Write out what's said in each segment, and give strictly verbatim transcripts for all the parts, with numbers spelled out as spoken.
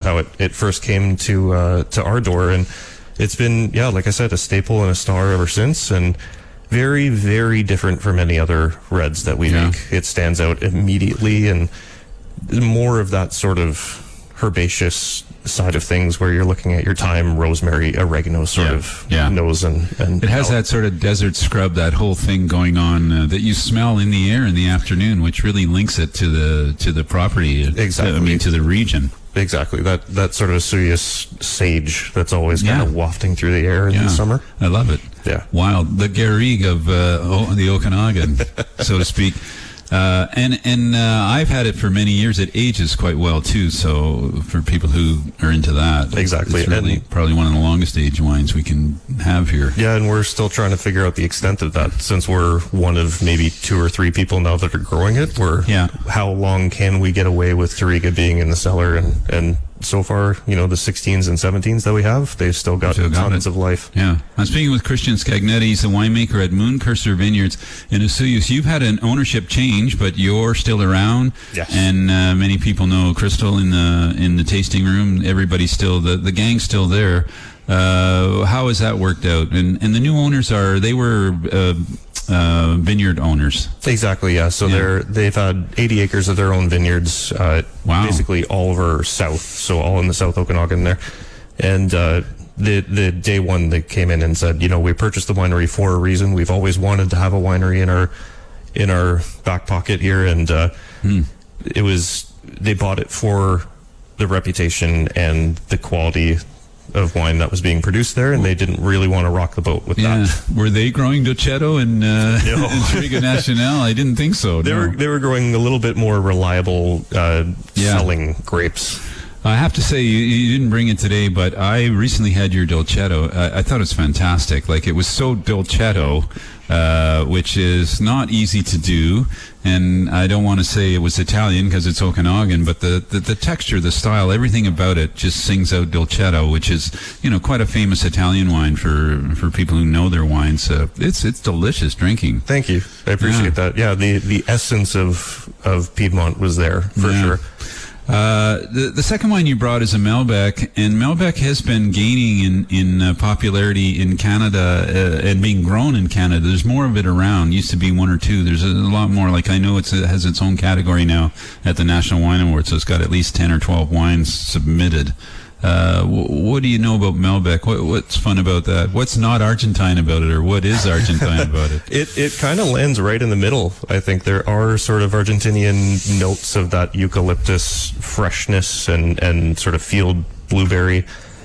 how it, it first came to uh, to our door, and it's been, yeah, like I said, a staple and a star ever since, and very, very different from any other reds that we Yeah. make. It stands out immediately, and more of that sort of herbaceous side of things where you're looking at your thyme, rosemary, oregano sort Yeah. of Yeah. nose, and, and It has no. that sort of desert scrub, that whole thing going on uh, that you smell in the air in the afternoon, which really links it to the to the property. Exactly. I mean, to the region. Exactly, that that sort of Suyas sage that's always kind Yeah. of wafting through the air in Yeah. the summer. I love it. Yeah. Wild. The Garrigue of uh, o- the Okanagan, so to speak. Uh, and and uh, I've had it for many years. It ages quite well, too, so for people who are into that. Exactly. It's really And- probably one of the longest age wines we can have here. Yeah, and we're still trying to figure out the extent of that, since we're one of maybe two or three people now that are growing it. We're, Yeah. how long can we get away with Touriga being in the cellar? And, and so far, you know, the sixteens and seventeens that we have, they've still got Still got tons it. of life. Yeah. I'm speaking with Christian Scagnetti. He's a winemaker at Mooncursor Vineyards in Osoyoos. You've had an ownership change, but you're still around. Yes. And uh, many people know Crystal in the in the tasting room. Everybody's still, the, the gang's still there. Uh, how has that worked out? And and the new owners are, they were uh, uh, vineyard owners. Exactly, yeah. So Yeah. they're they've had eighty acres of their own vineyards, uh, Wow. basically all over south, so all in the South Okanagan there. And uh, the the day one they came in and said, you know, we purchased the winery for a reason. We've always wanted to have a winery in our in our back pocket here, and uh, Hmm. it was they bought it for the reputation and the quality of wine that was being produced there, and they didn't really want to rock the boat with Yeah. that. Were they growing Dolcetto and uh, No. Touriga Nacional? I didn't think so. They no. were they were growing a little bit more reliable uh, Yeah. selling grapes. I have to say, you, you didn't bring it today, but I recently had your Dolcetto. I, I thought it was fantastic. Like, it was so Dolcetto, uh, which is not easy to do. And I don't want to say it was Italian because it's Okanagan, but the, the, the texture, the style, everything about it just sings out Dolcetto, which is, you know, quite a famous Italian wine for, for people who know their wines. Uh, it's, it's delicious drinking. Thank you, I appreciate Yeah. that. Yeah, the the essence of of Piedmont was there for Yeah. sure. Uh, the the second wine you brought is a Malbec, and Malbec has been gaining in in uh, popularity in Canada uh, and being grown in Canada. There's more of it around. Used to be one or two. There's a lot more. Like, I know it's, it has its own category now at the National Wine Awards, so it's got at least ten or twelve wines submitted. Uh, wh- what do you know about Malbec? What, what's fun about that? What's not Argentine about it, or what is Argentine about it? It it kind of lands right in the middle. I think there are sort of Argentinian notes of that eucalyptus freshness and, and sort of field blueberry.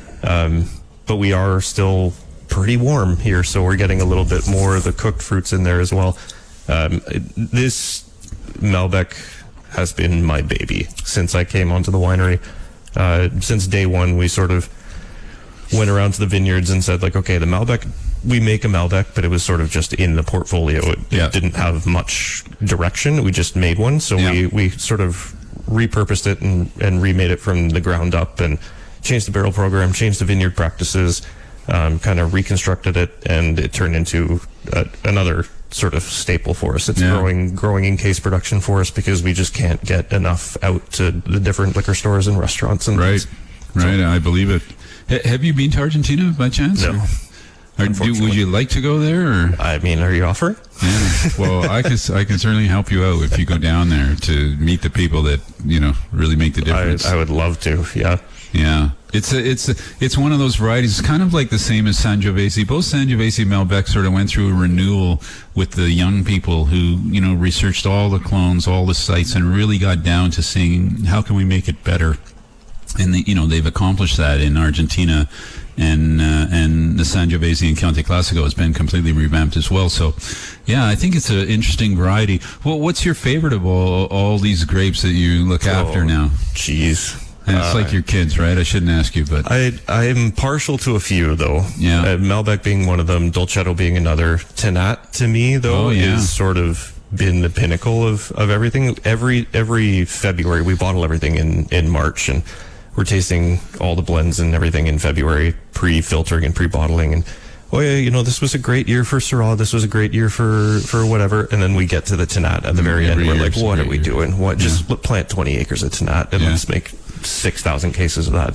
Um, but we are still pretty warm here, so we're getting a little bit more of the cooked fruits in there as well. Um, this Malbec has been my baby since I came onto the winery. Uh, since day one, we sort of went around to the vineyards and said, like, okay, the Malbec, we make a Malbec, but it was sort of just in the portfolio. It, Yeah. it didn't have much direction. We just made one. So Yeah. we, we sort of repurposed it and, and remade it from the ground up and changed the barrel program, changed the vineyard practices, um, kind of reconstructed it, and it turned into a, another sort of staple for us. It's Yeah. growing growing in case production for us because we just can't get enough out to the different liquor stores and restaurants and Right, things. right. I believe it. H- have you been to Argentina by chance? No. Or, or do, Unfortunately. would you like to go there? Or? I mean, are you offering? Yeah. Well, I can I can certainly help you out if you go down there to meet the people that, you know, really make the I, difference. I would love to. Yeah. Yeah, it's a, it's a, it's one of those varieties. It's kind of like the same as Sangiovese. Both Sangiovese and Malbec sort of went through a renewal with the young people who, you know, researched all the clones, all the sites, and really got down to seeing how can we make it better. And they, you know, they've accomplished that in Argentina, and uh, and the Sangiovese and Chianti Classico has been completely revamped as well. So, yeah, I think it's an interesting variety. Well, what's your favorite of all all these grapes that you look after Oh, now? Jeez. And it's Uh, like your kids, right? I shouldn't ask you, but I I'm partial to a few though. Yeah. Uh, Malbec being one of them, Dolcetto being another. Tanat to me though Oh, yeah. is sort of been the pinnacle of, of everything. Every every February we bottle everything in, in March, and we're tasting all the blends and everything in February, pre-filtering and pre-bottling, and oh yeah, you know, this was a great year for Syrah, this was a great year for, for whatever, and then we get to the Tanat at the very Every end, we're year like, is a what are great we year. doing? What, just plant twenty acres of Tanat and Yeah. let's make six thousand cases of that.